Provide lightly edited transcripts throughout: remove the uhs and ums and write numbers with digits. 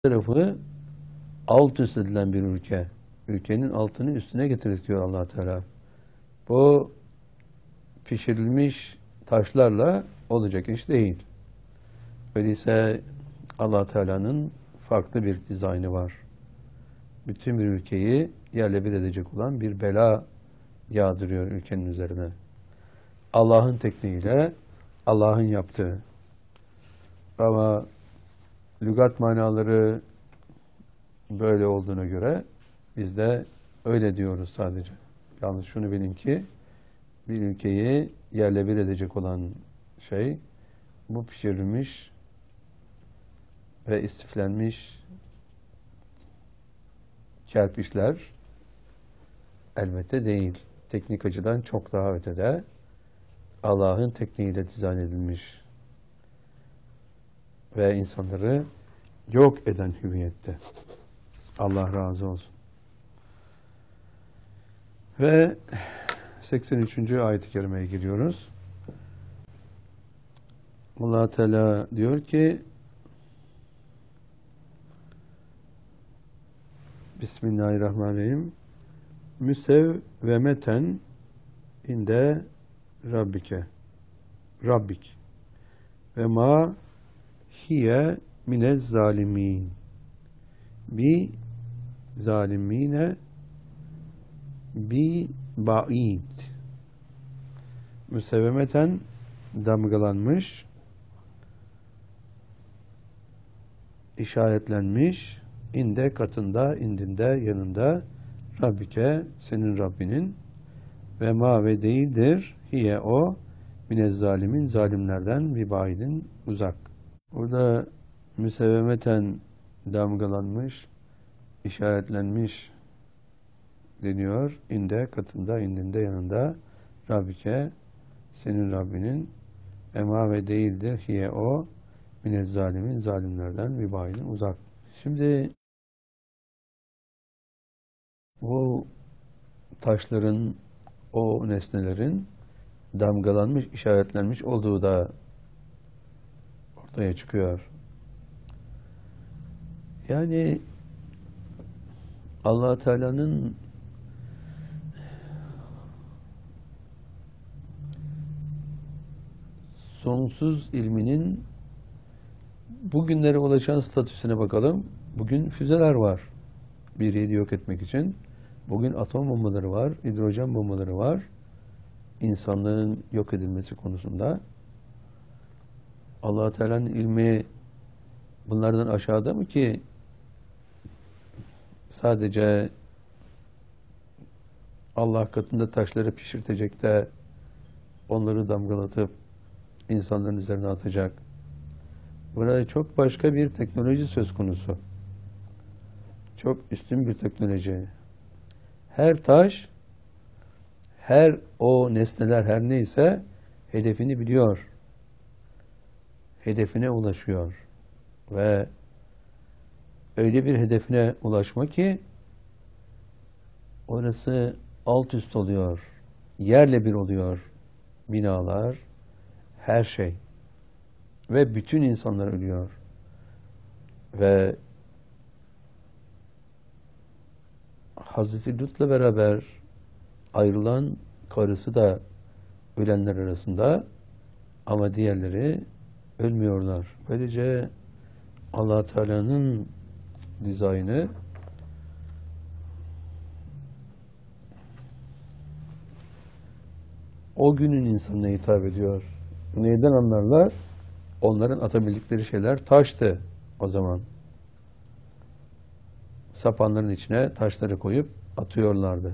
tarafı alt üst edilen bir ülke. Ülkenin altını üstüne getirir diyor Allah Teala. Bu pişirilmiş taşlarla olacak iş değil. Öyleyse Allah Teala'nın farklı bir dizaynı var. Bütün bir ülkeyi yerle bir edecek olan bir bela yağdırıyor ülkenin üzerine. Allah'ın tekniğiyle, Allah'ın yaptığı. Ama lügat manaları böyle olduğuna göre biz de öyle diyoruz sadece. Yalnız şunu bilin ki bir ülkeyi yerle bir edecek olan şey bu pişirilmiş ve istiflenmiş kerpiçler elbette değil. Teknik açıdan çok daha ötede Allah'ın tekniğiyle dizayn edilmiş ve insanları yok eden hüviyette. Allah razı olsun. Ve 83. ayet-i kerimeye giriyoruz. Allah Teala diyor ki Bismillahirrahmanirrahim. Müsevvemeten inde Rabbike. Rabbik. Ve ma hiye minez zalimin. Bi zalimine bi ba'id. Müsevvemeten damgalanmış, işaretlenmiş, inde katında, indinde, yanında Rabbike, senin Rabbinin ve ma ve değildir hiye o minez zalimin, zalimlerden bir baidin uzak. Burada müsevvemeten damgalanmış, işaretlenmiş deniyor. İnde, katında, indinde, yanında Rabbike, senin Rabbinin ema ve değildir hiye o minez zalimin, zalimlerden bir baidin uzak. Şimdi bu taşların, o nesnelerin damgalanmış, işaretlenmiş olduğu da ortaya çıkıyor. Yani Allah Teala'nın sonsuz ilminin bugünlere ulaşan statüsüne bakalım. Bugün füzeler var. Bir yeri yok etmek için. Bugün atom bombaları var, hidrojen bombaları var. İnsanlığın yok edilmesi konusunda. Allah Teala'nın ilmi bunlardan aşağıda mı ki sadece Allah katında taşları pişirtecek de onları damgalatıp insanların üzerine atacak. Burada çok başka bir teknoloji söz konusu. Çok üstün bir teknoloji. Her taş, her o nesneler her neyse hedefini biliyor. Hedefine ulaşıyor. Ve öyle bir hedefine ulaşma ki orası alt üst oluyor. Yerle bir oluyor. Binalar, her şey. Ve bütün insanlar ölüyor. Ve Hazreti Lut'la beraber ayrılan karısı da ölenler arasında ama diğerleri ölmüyorlar. Böylece Allah Teala'nın dizaynı o günün insanına hitap ediyor. Neyden anlarlar? Onların atabildikleri şeyler taştı o zaman. Sapanların içine taşları koyup atıyorlardı.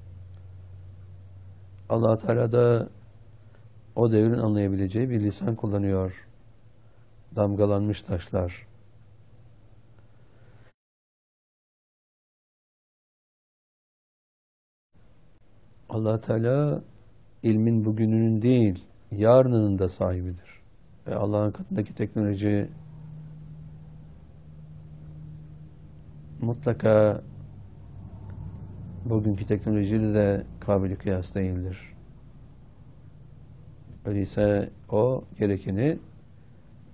Allah Teala da o devrin anlayabileceği bir lisan kullanıyor. Damgalanmış taşlar. Allah Teala ilmin bugününün değil, yarınının da sahibidir. Ve Allah'ın katındaki teknoloji mutlaka bugünkü teknolojiyle de kabili kıyas değildir. Öyleyse o gerekeni